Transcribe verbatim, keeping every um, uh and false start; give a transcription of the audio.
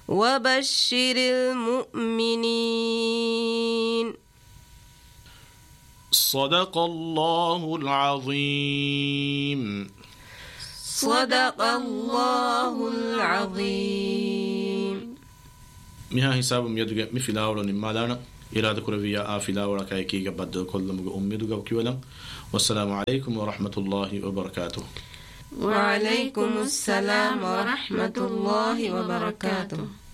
وبشر المؤمنين. صدق الله العظيم. صدق الله العظيم. مها حساب ميدوغا مفلاولو نمالانا إرادة كروية آفلاولا كايكيغا بدو كل مغو أميدوغا وكيولا. والسلام عليكم ورحمة الله وبركاته. وعليكم السلام ورحمة الله وبركاته.